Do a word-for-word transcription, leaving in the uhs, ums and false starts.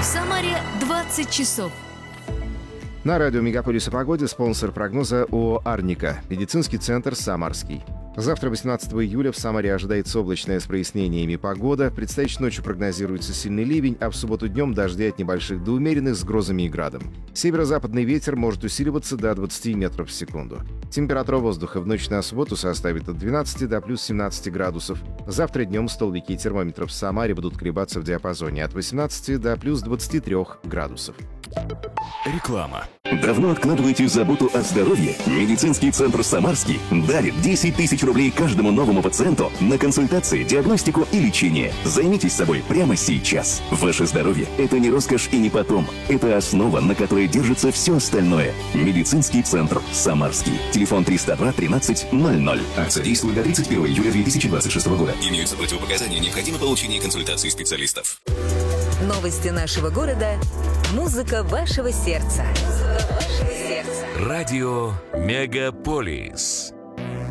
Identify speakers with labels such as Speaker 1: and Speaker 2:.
Speaker 1: Самаре двадцать часов.
Speaker 2: На радио «Мегаполис» о погоде спонсор прогноза ООО «Арника». Медицинский центр «Самарский». Завтра, восемнадцатого июля, в Самаре ожидается облачная с прояснениями погода. Предстоящей ночью прогнозируется сильный ливень, а в субботу днем дожди от небольших до умеренных с грозами и градом. Северо-западный ветер может усиливаться до двадцати метров в секунду. Температура воздуха в ночь на субботу составит от двенадцати до плюс семнадцати градусов. Завтра днем столбики термометров в Самаре будут колебаться в диапазоне от восемнадцати до плюс двадцати трёх градусов.
Speaker 3: Реклама.
Speaker 4: Давно откладываете заботу о здоровье? Медицинский центр «Самарский» дарит десять тысяч рублей каждому новому пациенту на консультации, диагностику и лечение. Займитесь собой прямо сейчас. Ваше здоровье – это не роскошь и не потом. Это основа, на которой держится все остальное. Медицинский центр «Самарский». Телефон триста два тринадцать ноль ноль. Акция действует до тридцать первого июля две тысячи двадцать шестого года.
Speaker 3: Имеются противопоказания, необходимо получение консультации специалистов.
Speaker 5: Новости нашего города. Музыка вашего сердца.
Speaker 3: Радио «Мегаполис».